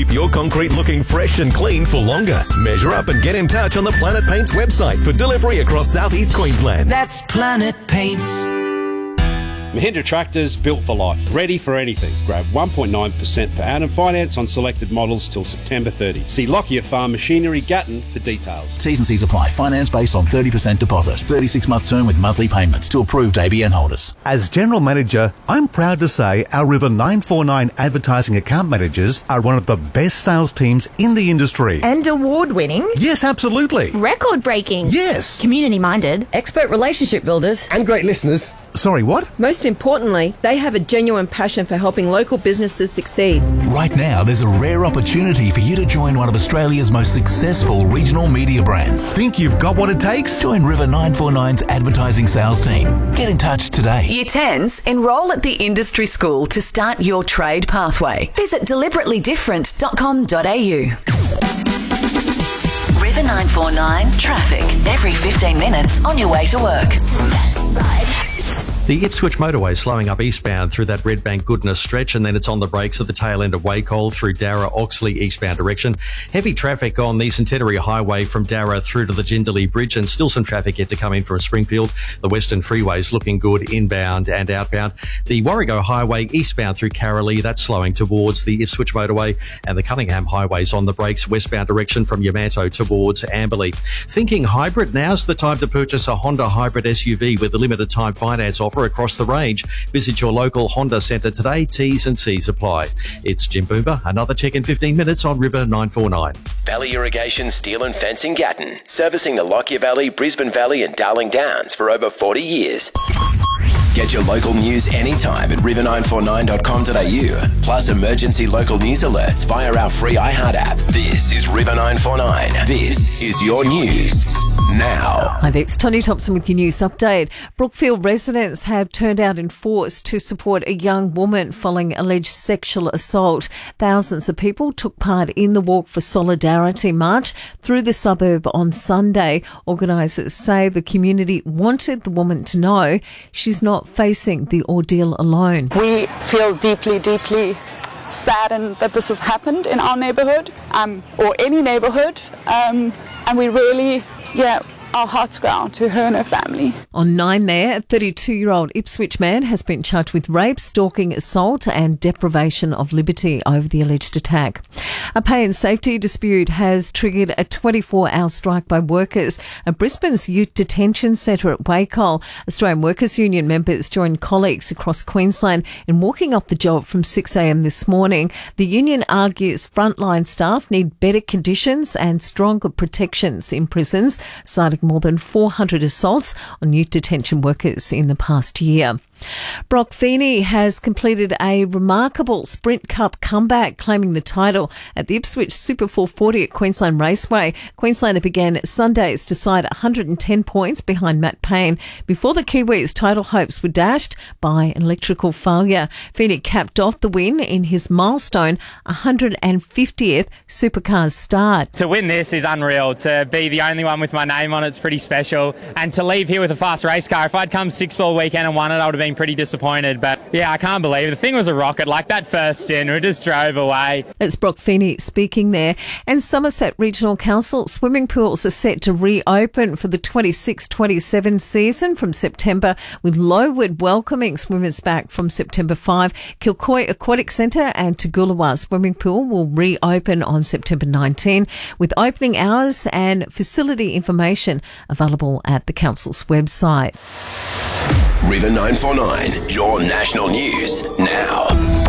keep your concrete looking fresh and clean for longer. Measure up and get in touch on the Planet Paints website for delivery across southeast Queensland. That's Planet Paints. Mahindra Tractors, built for life, ready for anything. Grab 1.9% per annum finance on selected models till September 30. See Lockyer Farm Machinery, Gatton for details. T's and C's apply. Finance based on 30% deposit. 36-month term with monthly payments to approved ABN holders. As General Manager, I'm proud to say our River 949 advertising account managers are one of the best sales teams in the industry. And award-winning. Yes, absolutely. Record-breaking. Yes. Community-minded. Expert relationship builders. And great listeners. Sorry, what? Most importantly, they have a genuine passion for helping local businesses succeed. Right now, there's a rare opportunity for you to join one of Australia's most successful regional media brands. Think you've got what it takes? Join River 949's advertising sales team. Get in touch today. Year 10s, enrol at the industry school to start your trade pathway. Visit deliberately-different.com.au. River 949 traffic every 15 minutes on your way to work. The Ipswich motorway slowing up eastbound through that Redbank Goodness stretch, and then it's on the brakes at the tail end of Wacol through Darra Oxley eastbound direction. Heavy traffic on the Centenary Highway from Darra through to the Jindalee Bridge, and still some traffic yet to come in from Springfield. The Western Freeway's looking good inbound and outbound. The Warrego Highway eastbound through Carralee, that's slowing towards the Ipswich motorway, and the Cunningham Highway's on the brakes westbound direction from Yamanto towards Amberley. Thinking hybrid? Now's the time to purchase a Honda hybrid SUV with a limited time finance offer across the range. Visit your local Honda centre today. T's and C's apply. It's Jim Boomer. Another check in 15 minutes on River 949. Valley Irrigation Steel and Fencing Gatton, servicing the Lockyer Valley, Brisbane Valley and Darling Downs for over 40 years. Get your local news anytime at river949.com.au. Plus emergency local news alerts via our free iHeart app. This is River 949. This is your news now. Hi there, it's Tony Thompson with your news update. Brookfield residents have turned out in force to support a young woman following alleged sexual assault. Thousands of people took part in the Walk for Solidarity march through the suburb on Sunday. Organisers say the community wanted the woman to know she's not facing the ordeal alone. We feel deeply, deeply saddened that this has happened in our neighbourhood, or any neighbourhood, and we really, our hearts go out to her and her family. On 9 there, a 32-year-old Ipswich man has been charged with rape, stalking, assault and deprivation of liberty over the alleged attack. A pay and safety dispute has triggered a 24-hour strike by workers at Brisbane's Youth Detention Centre at Wacol. Australian Workers Union members joined colleagues across Queensland in walking off the job from 6 a.m. this morning. The union argues frontline staff need better conditions and stronger protections in prisons, citing more than 400 assaults on youth detention workers in the past year. Brock Feeney has completed a remarkable Sprint Cup comeback, claiming the title at the Ipswich Super 440 at Queensland Raceway. Queenslander began Sunday's to side 110 points behind Matt Payne before the Kiwis' title hopes were dashed by an electrical failure. Feeney capped off the win in his milestone 150th Supercars start. To win this is unreal. To be the only one with my name on it's pretty special. And to leave here with a fast race car, if I'd come sixth all weekend and won it, I would have been pretty disappointed. But yeah, I can't believe it. The thing was a rocket. Like that first stint, we just drove away. It's Brock Feeney speaking there. And Somerset Regional Council swimming pools are set to reopen for the 26-27 season from September, with Lowood welcoming swimmers back from September 5. Kilcoy Aquatic Centre and Toogoolawah Swimming Pool will reopen on September 19, with opening hours and facility information available at the council's website. River 949, your national news now.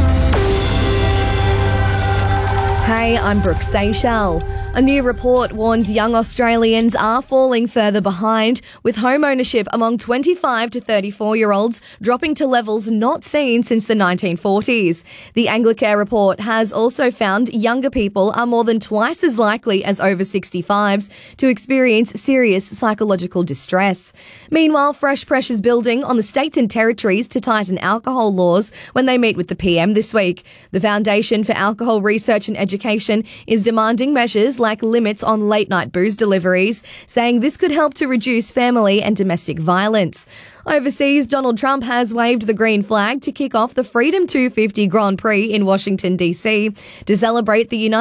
Hey, I'm Brooke Seychelles. A new report warns young Australians are falling further behind, with home ownership among 25 to 34-year-olds dropping to levels not seen since the 1940s. The Anglicare report has also found younger people are more than twice as likely as over 65s to experience serious psychological distress. Meanwhile, fresh pressures building on the states and territories to tighten alcohol laws when they meet with the PM this week. The Foundation for Alcohol Research and Education is demanding measures like limits on late-night booze deliveries, saying this could help to reduce family and domestic violence. Overseas, Donald Trump has waved the green flag to kick off the Freedom 250 Grand Prix in Washington, D.C. to celebrate the United